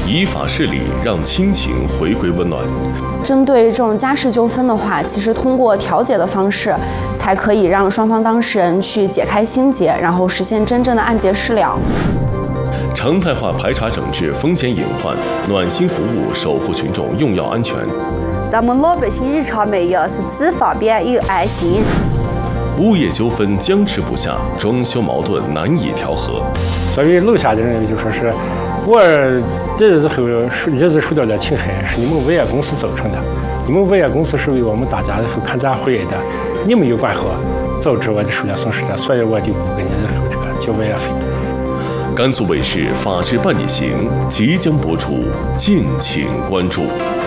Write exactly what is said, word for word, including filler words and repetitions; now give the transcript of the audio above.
以法事理，让亲情回归温暖。 针对这种家事纠纷的话，其实通过调解的方式，才可以让双方当事人去解开心结，然后实现真正的案结事了。 常态化排查整治风险隐患，暖心服务守护群众用药安全。 咱们老百姓日常没有是只方便又安心。 物业纠纷僵持不下，装修矛盾难以调和。 所以楼下的人就说是，我这日子后日子受到了侵害，是你们物业公司造成的。你们物业公司是为我们大家后看家回来的，你没有管好，导致我的受了损失的，所以我就不跟你后这个交物业费。 甘肃卫视《法治伴你行》即将播出，敬请关注。